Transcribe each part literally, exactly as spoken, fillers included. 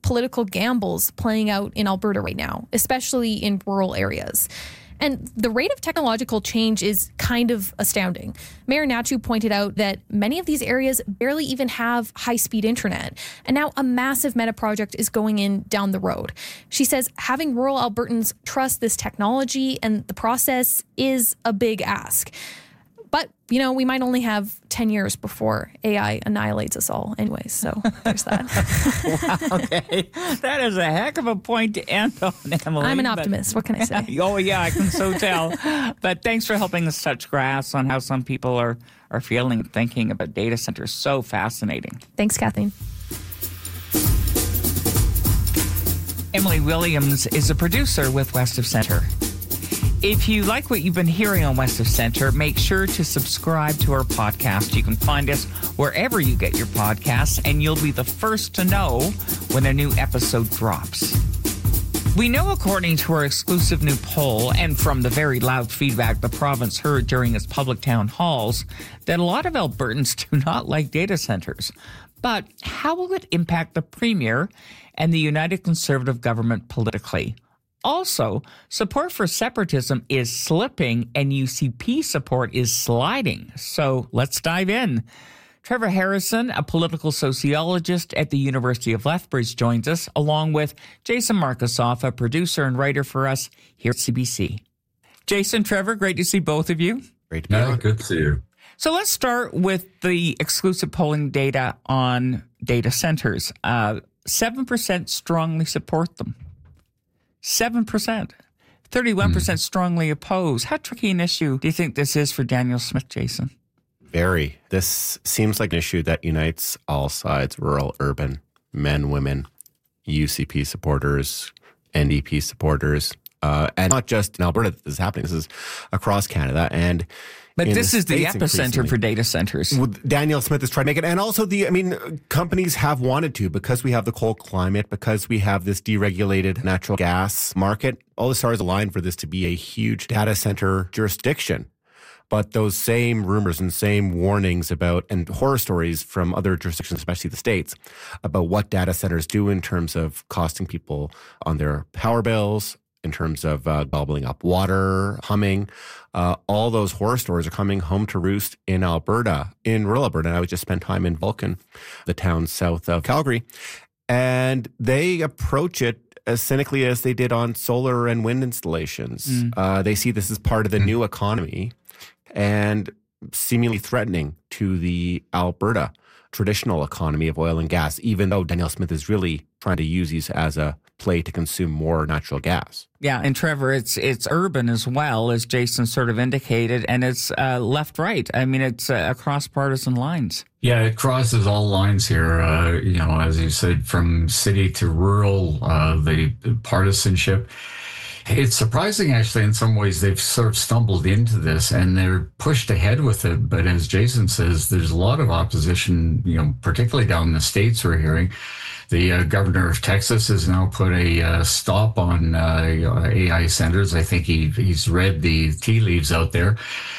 political gambles playing out in Alberta right now, especially in rural areas. And the rate of technological change is kind of astounding. Mayor Nachiu pointed out that many of these areas barely even have high-speed internet. And now a massive meta project is going in down the road. She says having rural Albertans trust this technology and the process is a big ask. But, you know, we might only have ten years before A I annihilates us all anyways. So there's that. Wow, okay. That is a heck of a point to end on, Emily. I'm an optimist. But, what can I say? Oh, yeah, I can so tell. But thanks for helping us touch grass on how some people are, are feeling and thinking about data centers. So fascinating. Thanks, Kathleen. Emily Williams is a producer with West of Centre. If you like what you've been hearing on West of Centre, make sure to subscribe to our podcast. You can find us wherever you get your podcasts, and you'll be the first to know when a new episode drops. We know, according to our exclusive new poll, and from the very loud feedback the province heard during its public town halls, that a lot of Albertans do not like data centres. But how will it impact the Premier and the United Conservative government politically? Also, support for separatism is slipping and U C P support is sliding. So let's dive in. Trevor Harrison, a political sociologist at the University of Lethbridge, joins us, along with Jason Markusoff, a producer and writer for us here at C B C. Jason, Trevor, great to see both of you. Great to be here. Yeah, good to see you. So let's start with the exclusive polling data on data centers. Uh, seven percent strongly support them. seven percent. thirty-one percent mm. strongly oppose. How tricky an issue do you think this is for Danielle Smith, Jason? Very. This seems like an issue that unites all sides, rural, urban, men, women, U C P supporters, N D P supporters, uh, and not just in Alberta that this is happening. This is across Canada. And But this is the epicenter for data centers. Danielle Smith is trying to make it. And also the, I mean, companies have wanted to because we have the cold climate, because we have this deregulated natural gas market. All the stars align for this to be a huge data center jurisdiction. But those same rumors and same warnings about, and horror stories from other jurisdictions, especially the States, about what data centers do in terms of costing people on their power bills, in terms of uh, gobbling up water, humming. Uh, all those horror stories are coming home to roost in Alberta, in rural Alberta. And I would just spend time in Vulcan, the town south of Calgary. And they approach it as cynically as they did on solar and wind installations. Mm. Uh, they see this as part of the mm. new economy and seemingly threatening to the Alberta traditional economy of oil and gas, even though Danielle Smith is really trying to use these as a play to consume more natural gas. Yeah, and Trevor, it's it's urban as well, as Jason sort of indicated, and it's uh, left-right. I mean, it's uh, across partisan lines. Yeah, it crosses all lines here. Uh, you know, as you said, from city to rural, uh, the partisanship. It's surprising, actually, in some ways, they've sort of stumbled into this and they're pushed ahead with it. But as Jason says, there's a lot of opposition, you know, particularly down in the States we're hearing. The uh, governor of Texas has now put a uh, stop on uh, A I centers. I think he he's read the tea leaves out there.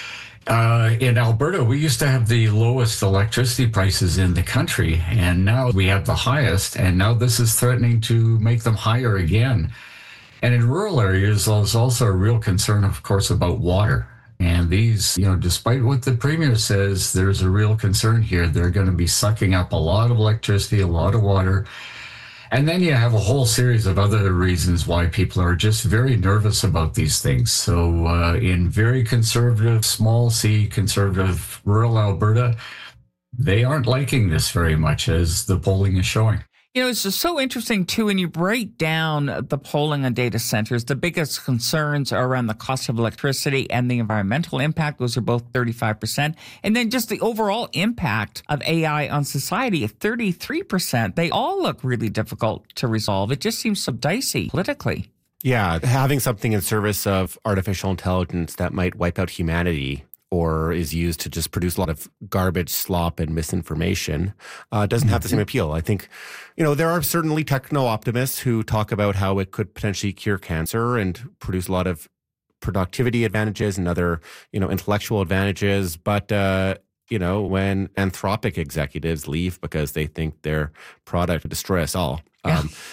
Uh, in Alberta, we used to have the lowest electricity prices in the country, and now we have the highest, and now this is threatening to make them higher again. And in rural areas, there's also a real concern, of course, about water. And these, you know, despite what the Premier says, there's a real concern here. They're going to be sucking up a lot of electricity, a lot of water. And then you have a whole series of other reasons why people are just very nervous about these things. So uh, in very conservative, small C, conservative rural Alberta, they aren't liking this very much, as the polling is showing. You know, it's just so interesting, too, when you break down the polling on data centers, the biggest concerns are around the cost of electricity and the environmental impact. Those are both thirty-five percent. And then just the overall impact of A I on society at thirty-three percent. They all look really difficult to resolve. It just seems so dicey politically. Yeah, having something in service of artificial intelligence that might wipe out humanity or is used to just produce a lot of garbage, slop, and misinformation, uh, doesn't have the same appeal. I think, you know, there are certainly techno-optimists who talk about how it could potentially cure cancer and produce a lot of productivity advantages and other, you know, intellectual advantages. But, uh, you know, when Anthropic executives leave because they think their product will destroy us all, Yeah. Um,